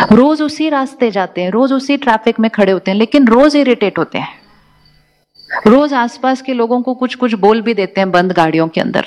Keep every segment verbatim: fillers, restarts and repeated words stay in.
रोज उसी रास्ते जाते हैं, रोज उसी ट्रैफिक में खड़े होते हैं, लेकिन रोज इरिटेट होते हैं, रोज आसपास के लोगों को कुछ कुछ बोल भी देते हैं बंद गाड़ियों के अंदर।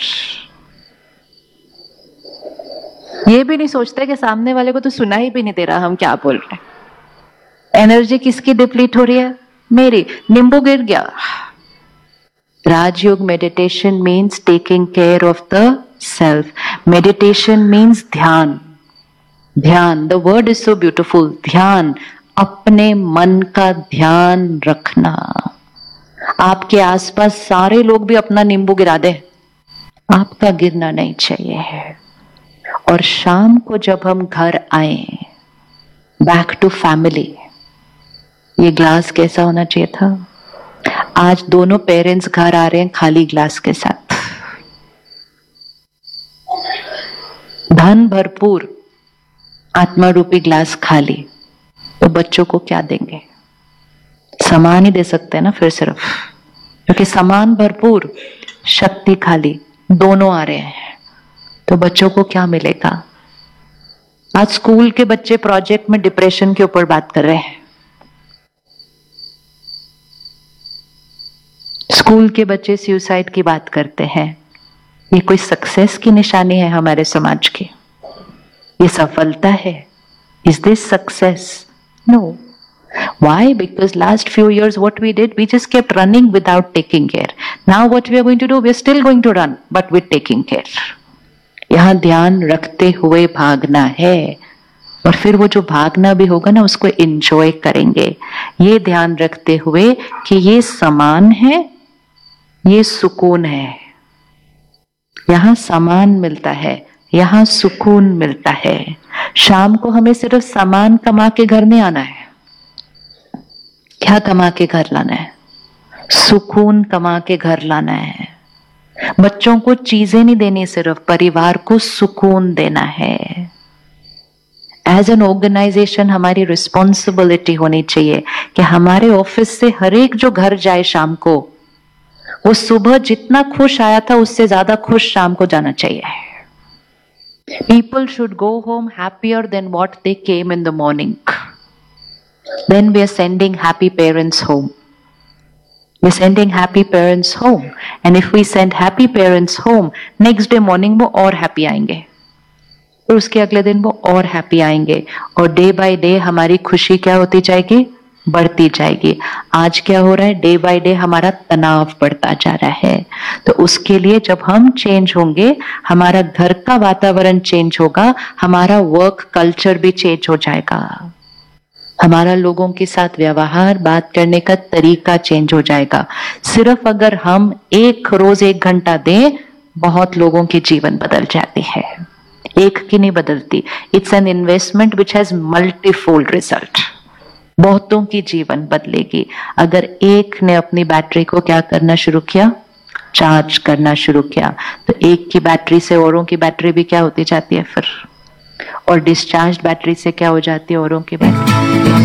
ये भी नहीं सोचते कि सामने वाले को तो सुनाई भी नहीं दे रहा हम क्या बोल रहे हैं। एनर्जी किसकी डिप्लीट हो रही है? मेरी। नींबू गिर गया। राजयोग meditation means taking care of the self. Meditation means ध्यान। ध्यान, the word is so beautiful. ध्यान, अपने मन का ध्यान रखना। आपके आसपास सारे लोग भी अपना नींबू गिरा दे, आपका गिरना नहीं चाहिए है। और शाम को जब हम घर आए, बैक टू फैमिली, ये ग्लास कैसा होना चाहिए था? आज दोनों पेरेंट्स घर आ रहे हैं खाली ग्लास के साथ, धन भरपूर, आत्मा रूपी ग्लास खाली, तो बच्चों को क्या देंगे? सामान ही दे सकते हैं ना फिर सिर्फ, क्योंकि सामान भरपूर, शक्ति खाली, दोनों आ रहे हैं, तो बच्चों को क्या मिलेगा? आज स्कूल के बच्चे प्रोजेक्ट में डिप्रेशन के ऊपर बात कर रहे हैं, स्कूल के बच्चे सुसाइड की बात करते हैं। ये कोई सक्सेस की निशानी है हमारे समाज की? ये सफलता है? Is this success? No. Why? Because last few years what we did, we just kept running without taking care. Now what we are going to do, we are still going to run, but with taking care. यहाँ ध्यान रखते हुए भागना है, और फिर वो जो भागना भी होगा ना उसको एंजॉय करेंगे, ये ध्यान रखते हुए कि ये समान है, ये सुकून है। यहाँ सामान मिलता है, यहाँ सुकून मिलता है। शाम को हमें सिर्फ सामान कमा के घर नहीं आना है। क्या कमा के घर लाना है? सुकून कमा के घर लाना है। बच्चों को चीजें नहीं देनी, सिर्फ परिवार को सुकून देना है। एज एन ऑर्गेनाइजेशन हमारी रिस्पॉन्सिबिलिटी होनी चाहिए कि हमारे ऑफिस से हर एक जो घर जाए शाम को, वो सुबह जितना खुश आया था उससे ज्यादा खुश शाम को जाना चाहिए। People should go home happier than what they came in the morning. Then we are sending happy parents home. We are sending happy parents home. And if we send happy parents home, next day morning वो और happy आएंगे, और उसके अगले दिन वो और happy आएंगे, और डे बाय डे हमारी खुशी क्या होती जाएगी? बढ़ती जाएगी। आज क्या हो रहा है? डे बाय डे हमारा तनाव बढ़ता जा रहा है। तो उसके लिए जब हम चेंज होंगे, हमारा घर का वातावरण चेंज होगा, हमारा वर्क कल्चर भी चेंज हो जाएगा, हमारा लोगों के साथ व्यवहार, बात करने का तरीका चेंज हो जाएगा। सिर्फ अगर हम एक रोज एक घंटा दें, बहुत लोगों के जीवन बदल जाते हैं। एक की नहीं बदलती। It's an investment which has multifold result. बहुतों की जीवन बदलेगी अगर एक ने अपनी बैटरी को क्या करना शुरू किया? चार्ज करना शुरू किया। तो एक की बैटरी से औरों की बैटरी भी क्या होती जाती है फिर, और डिस्चार्ज बैटरी से क्या हो जाती है? औरों की बैटरी।